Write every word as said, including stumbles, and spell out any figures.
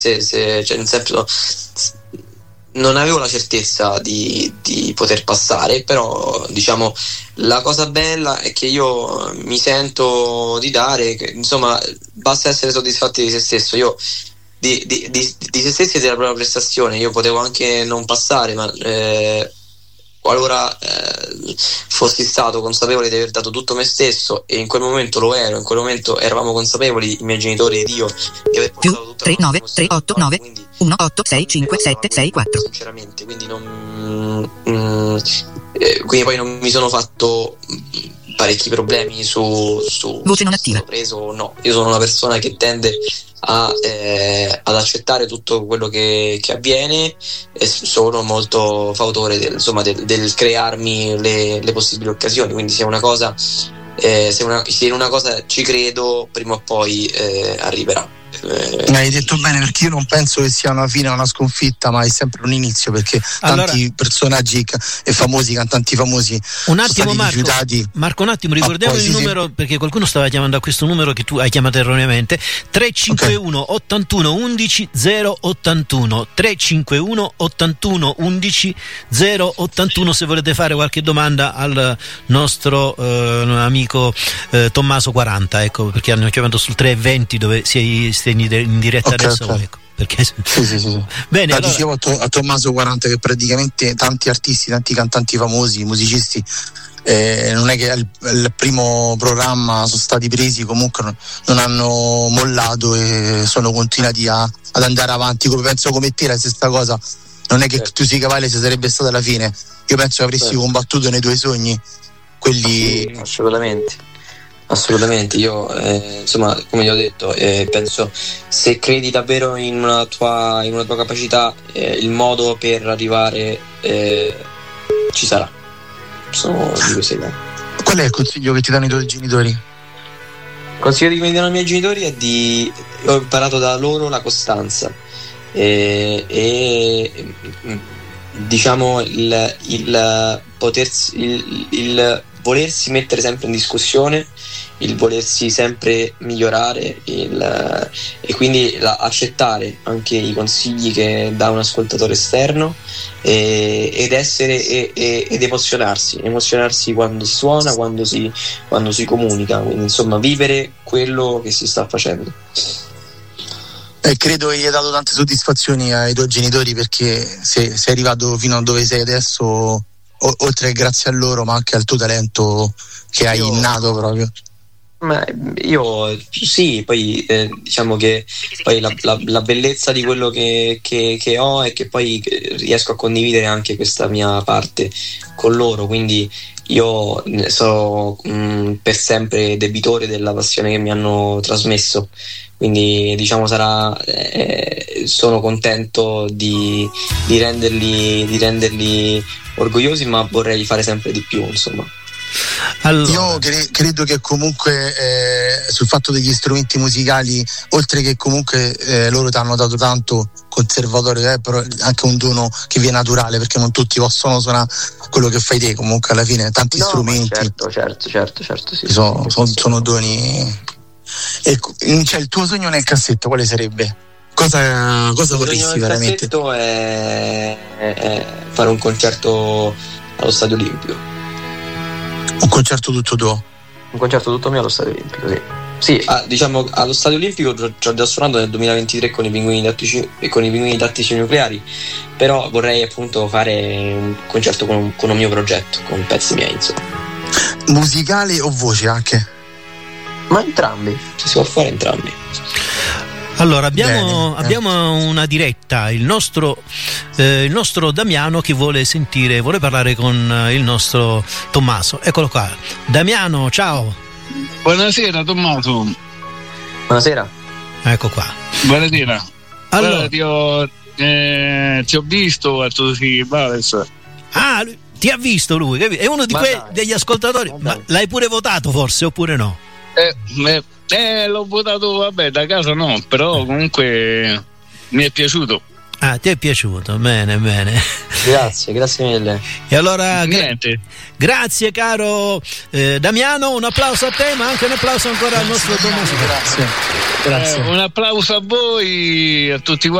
se, se, cioè, nel senso, non avevo la certezza di, di poter passare, però diciamo la cosa bella è che io mi sento di dare, che, insomma, basta essere soddisfatti di se stesso. Io di, di, di, di se stessi e della propria prestazione, io potevo anche non passare, ma eh, qualora eh, fossi stato consapevole di aver dato tutto me stesso, e in quel momento lo ero, in quel momento eravamo consapevoli, i miei genitori ed io, di aver più portato tutta tre la nove tre otto nove uno otto sei cinque sette sei quattro. Sinceramente, quindi non mm, eh, quindi poi non mi sono fatto parecchi problemi su, su voce non attiva. Se preso o no. Io sono una persona che tende a, eh, ad accettare tutto quello che, che avviene, e sono molto fautore del, insomma, del, del crearmi le, le possibili occasioni. Quindi se una cosa eh, se, una, se in una cosa ci credo, prima o poi eh, arriverà. Eh, hai detto bene, perché io non penso che sia una fine o una sconfitta, ma è sempre un inizio, perché allora, tanti personaggi e famosi, cantanti famosi, un attimo, sono stati Marco, rifiutati. Marco un attimo, ricordiamo poi, il sì, numero, sì. perché qualcuno stava chiamando a questo numero che tu hai chiamato erroneamente: tre cinque uno okay. ottantuno undici zero ottantuno, tre cinque uno ottantuno undici zero ottantuno, se volete fare qualche domanda al nostro eh, amico eh, Tommaso quaranta, ecco, perché hanno chiamato sul tre venti dove sei in diretta okay, adesso, okay. ecco, perché sì, sì, sì, sì. Bene, no, allora... dicevo a, to- a Tommaso quaranta che praticamente tanti artisti, tanti cantanti famosi, musicisti, eh, non è che il, il primo programma sono stati presi, comunque non, non hanno mollato e sono continuati a, ad andare avanti. Come penso come te la stessa cosa, non è che certo. tu si cavale se sarebbe stata la fine. Io penso che avresti certo. combattuto nei tuoi sogni quelli. Assolutamente. Assolutamente, io eh, insomma, come gli ho detto, eh, penso, se credi davvero in una tua, in una tua capacità, eh, il modo per arrivare eh, ci sarà. Sono di questa idea. Qual è il consiglio che ti danno i tuoi genitori? Il consiglio che mi danno i miei genitori è di... ho imparato da loro la costanza e, e diciamo il, il potersi il, il volersi mettere sempre in discussione, il volersi sempre migliorare, il, e quindi la, accettare anche i consigli che dà un ascoltatore esterno, e, ed essere e, e, ed emozionarsi emozionarsi quando si suona, quando si, quando si comunica, quindi insomma vivere quello che si sta facendo. Eh, credo che gli hai dato tante soddisfazioni ai tuoi genitori, perché se sei arrivato fino a dove sei adesso, o, oltre che grazie a loro, ma anche al tuo talento che hai io, innato proprio. Ma io sì, poi eh, diciamo che poi la, la, la bellezza di quello che, che, che ho è che poi riesco a condividere anche questa mia parte con loro, quindi io sono mh, per sempre debitore della passione che mi hanno trasmesso. Quindi diciamo sarà eh, sono contento di, di renderli di renderli orgogliosi, ma vorrei fare sempre di più, insomma. Allora. Io cre- credo che comunque eh, sul fatto degli strumenti musicali, oltre che comunque eh, loro ti hanno dato tanto conservatorio, eh, però anche un dono che viene naturale, perché non tutti possono suonare quello che fai te, comunque alla fine tanti no, strumenti certo certo certo certo sì, sono, sì, sono, sì, sono sì. doni. E, cioè, il tuo sogno nel cassetto quale sarebbe? Cosa, cosa vorresti veramente? Il sogno nel cassetto è, è fare un concerto allo Stadio Olimpico. Un concerto tutto tuo? Un concerto tutto mio allo Stadio Olimpico, sì. Sì, ah, diciamo allo Stadio Olimpico ci ho già suonato nel duemilaventitré con i pinguini tattici e con i pinguini tattici nucleari, però vorrei appunto fare un concerto con, con un mio progetto, con pezzi miei, insomma. Musicale o voce anche? Ma entrambi, ci si può fare entrambi. Allora abbiamo, Bene, abbiamo una diretta, il nostro, eh, il nostro Damiano che vuole sentire, vuole parlare con il nostro Tommaso. Eccolo qua. Damiano, ciao. Buonasera Tommaso. Buonasera. Ecco qua. Buonasera. Allora, allora ti, ho, eh, ti ho visto a tutti Vales. Ah, ti ha visto lui? È uno di quei degli ascoltatori. Ma, ma l'hai pure votato forse oppure no? Eh, eh, eh, l'ho votato, vabbè, da casa no, però comunque mi è piaciuto. Ah, ti è piaciuto, bene, bene. Grazie, grazie mille. E allora, gra- Niente. grazie caro eh, Damiano, un applauso a te, ma anche un applauso ancora al nostro Tommaso. Grazie. Grazie. Eh, un applauso a voi, a tutti quanti.